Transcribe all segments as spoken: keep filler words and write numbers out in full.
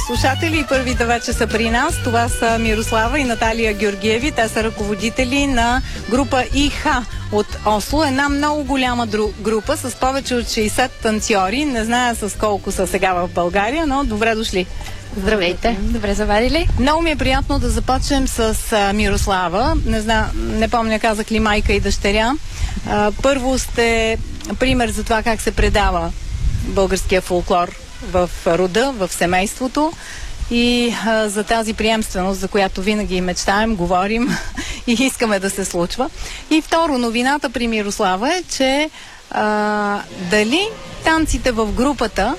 радиослушатели, първите вече са при нас. Това са Мирослава и Наталия Георгиеви. Те са ръководители на група ИХ от Осло. Една много голяма дру... група с повече от шейсет танцори. Не зная с колко са сега в България, но добре дошли. Здравейте, добре заварили. Много ми е приятно да започнем с а, Мирослава. Не знам, не помня казах ли майка и дъщеря. А, първо сте пример за това как се предава българския фолклор в рода, в семейството и а, за тази приемственост, за която винаги мечтаем, говорим и искаме да се случва. И второ, новината при Мирослава е, че а, дали танците в групата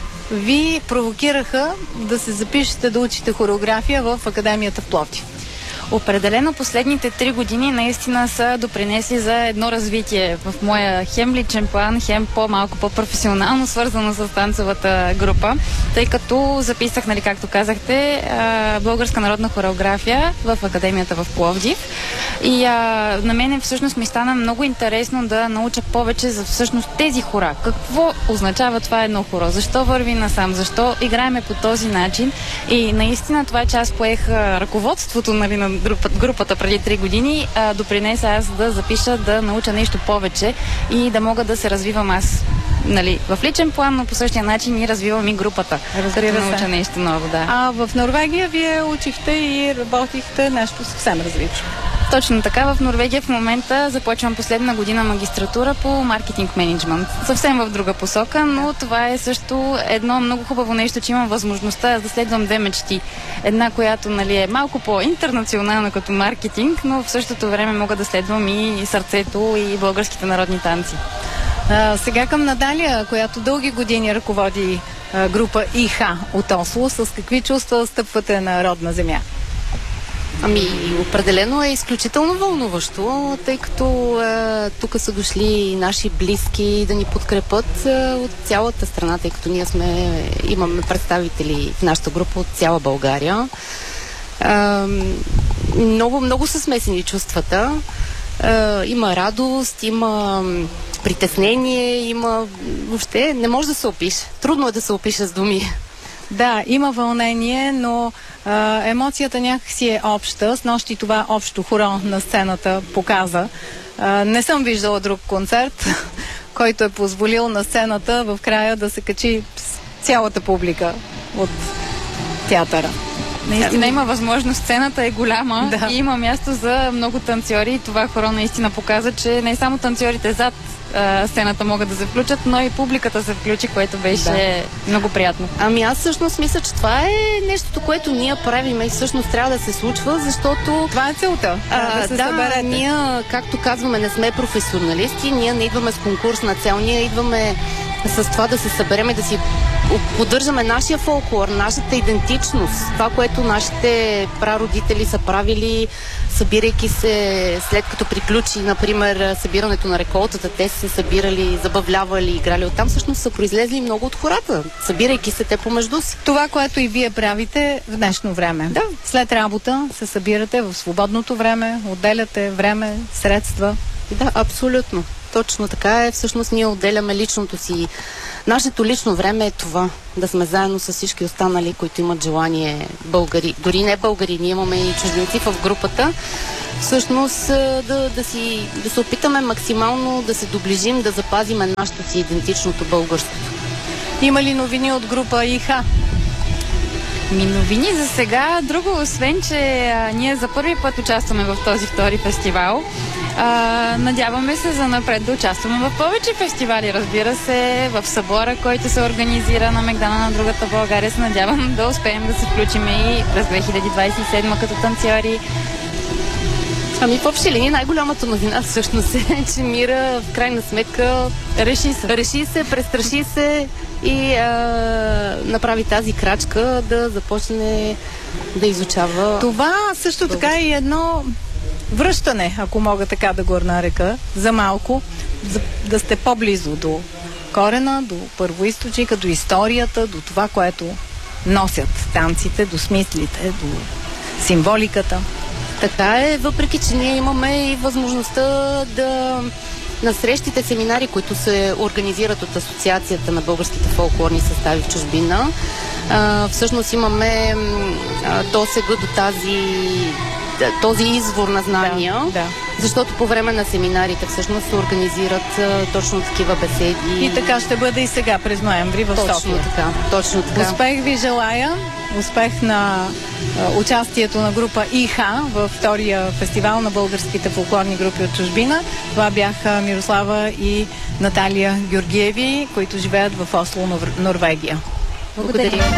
ви провокираха да се запишете да учите хореография в Академията в Пловдив? Определено последните три години наистина са допринесли за едно развитие в моя хем личен план, хем по-малко по-професионално свързано с танцовата група, тъй като записах, нали, както казахте, българска народна хореография в Академията в Пловдив. И а, на мен всъщност ми стана много интересно да науча повече за всъщност тези хора. Какво означава това едно хоро? Защо върви насам? Защо играеме по този начин? И наистина това, че аз поех ръководството, нали, на групата, групата преди три години, а, допринеса аз да запиша, да науча нещо повече и да мога да се развивам аз, нали, в личен план, но по същия начин и развивам и групата. Разбира да науча нещо ново, да. А в Норвегия вие учихте и работихте нещо съвсем различно. Точно така, в Норвегия в момента започвам последна година магистратура по маркетинг менеджмент. Съвсем в друга посока, но това е също едно много хубаво нещо, че имам възможността да следвам две мечти. Една, която, нали, е малко по-интернационална като маркетинг, но в същото време мога да следвам и сърцето и българските народни танци. А, сега към Наталия, която дълги години ръководи а, група ИХ от Осло. С какви чувства стъпвате на родна земя? Ами, определено е изключително вълнуващо, тъй като е, тук са дошли наши близки да ни подкрепят е, от цялата страна, тъй като ние сме, имаме представители в нашата група от цяла България. Е, много, много са смесени чувствата. Е, има радост, има притеснение, има... Въобще не може да се опише. Трудно е да се опише с думи. Да, има вълнение, но а, емоцията някакси е обща. Снощи това общо хоро на сцената показа. А, не съм виждала друг концерт, който е позволил на сцената в края да се качи цялата публика от театъра. Наистина има възможност, сцената е голяма, да, и има място за много танцори и това хоро наистина показа, че не само танцорите зад а, сцената могат да се включат, но и публиката се включи, което беше да. много приятно. Ами аз всъщност мисля, че това е нещото, което ние правим и всъщност трябва да се случва, защото... Това е целта, а, да се да, съберете. Ние, както казваме, не сме професионалисти, ние не идваме с конкурсна цел, ние идваме с това да се събереме, да си поддържаме нашия фолклор, нашата идентичност, това, което нашите прародители са правили, събирайки се след като приключи, например, събирането на реколтата, те се събирали, забавлявали, играли. Оттам всъщност са произлезли много от хората, събирайки се те помежду си. Това, което и вие правите в днешно време. Да. След работа се събирате в свободното време, отделяте време, средства. Да, абсолютно. Точно така е. Всъщност ние отделяме личното си. Нашето лично време е това. Да сме заедно с всички останали, които имат желание, българи. Дори не българи, ние имаме и чужденци в групата. Всъщност да, да, си, да се опитаме максимално да се доближим, да запазиме нашето си идентичното българското. Има ли новини от група ИХ? Ми новини за сега, друго, освен че а, ние за първи път участваме в този втори фестивал. А, надяваме се за напред да участваме в повече фестивали, разбира се, в събора, който се организира на Мегдана на другата България. Се надявам да успеем да се включим и през две хиляди двадесет и седма като танцори. Ами в общи линии най-голямата новина всъщност е, че Мира в крайна сметка реши се, реши се престраши се и а, направи тази крачка да започне да изучава. Това също така е едно връщане, ако мога така да го нарека, за малко, за да сте по-близо до корена, до първоизточника, до историята, до това, което носят танците, до смислите, до символиката. Така е, въпреки че ние имаме и възможността да на срещите, семинари, които се организират от Асоциацията на българските фолклорни състави в чужбина, а, всъщност имаме а, досега до тази този извор на знания, Да, да. защото по време на семинарите всъщност се организират а, точно такива беседи. И така ще бъде и сега през ноември в точно София. така, точно така. Успех ви желая, успех на а, участието на група ИХ във втория фестивал на българските фолклорни групи от чужбина. Това бяха Мирослава и Наталия Георгиеви, които живеят в Осло, Нор- Норвегия. Благодаря.